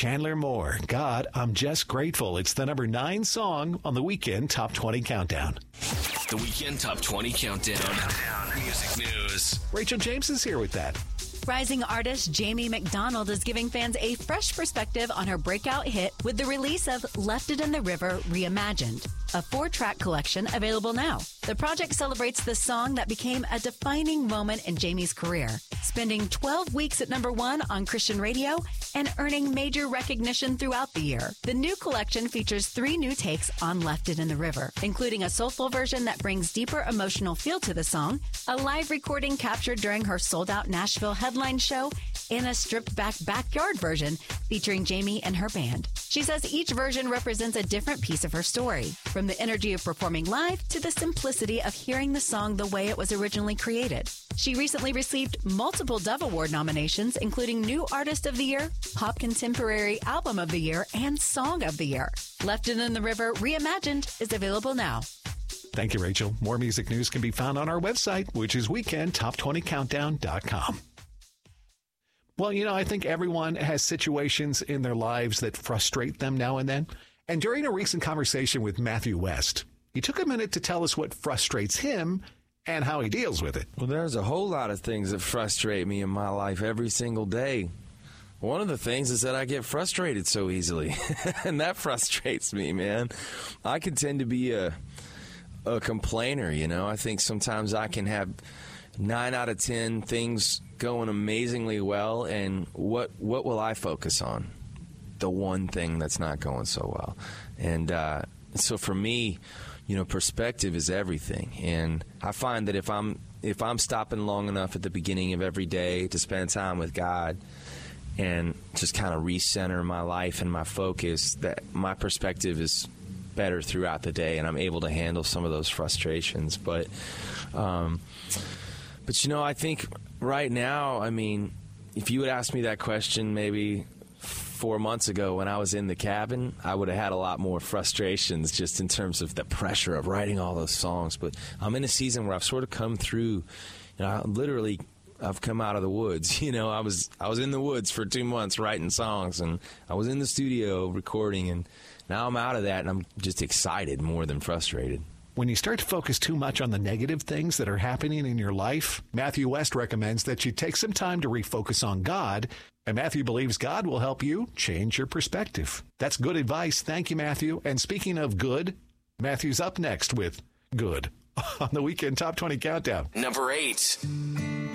Chandler Moore. God, I'm just grateful. It's the number 9 song on the Weekend Top 20 Countdown. The Weekend Top 20 Countdown. Music news. Rachel James is here with that. Rising artist Jamie McDonald is giving fans a fresh perspective on her breakout hit with the release of Left It in the River Reimagined, a 4-track collection available now. The project celebrates the song that became a defining moment in Jamie's career, spending 12 weeks at number 1 on Christian radio and earning major recognition throughout the year. The new collection features 3 new takes on Left It in the River, including a soulful version that brings deeper emotional feel to the song, a live recording captured during her sold-out Nashville headline show, and a stripped-back backyard version featuring Jamie and her band. She says each version represents a different piece of her story, from the energy of performing live to the simplicity of hearing the song the way it was originally created. She recently received multiple Dove Award nominations, including New Artist of the Year, Pop Contemporary Album of the Year, and Song of the Year. Left It in the River Reimagined is available now. Thank you, Rachel. More music news can be found on our website, which is weekendtop20countdown.com. Well, I think everyone has situations in their lives that frustrate them now and then. And during a recent conversation with Matthew West, he took a minute to tell us what frustrates him and how he deals with it. Well, there's a whole lot of things that frustrate me in my life every single day. One of the things is that I get frustrated so easily, and that frustrates me, man. I can tend to be a complainer, I think sometimes I can have 9 out of 10 things going amazingly well, and what will I focus on? The one thing that's not going so well. And so for me, perspective is everything. And I find that if I'm stopping long enough at the beginning of every day to spend time with God and just kind of recenter my life and my focus, that my perspective is better throughout the day, and I'm able to handle some of those frustrations. But I think right now, if you would ask me that question maybe 4 months ago when I was in the cabin, I would have had a lot more frustrations just in terms of the pressure of writing all those songs. But I'm in a season where I've sort of come through, I've come out of the woods. I was in the woods for 2 months writing songs, and I was in the studio recording, and now I'm out of that, and I'm just excited more than frustrated. When you start to focus too much on the negative things that are happening in your life, Matthew West recommends that you take some time to refocus on God, and Matthew believes God will help you change your perspective. That's good advice. Thank you, Matthew. And speaking of good, Matthew's up next with Good on the Weekend Top 20 Countdown. Number 8.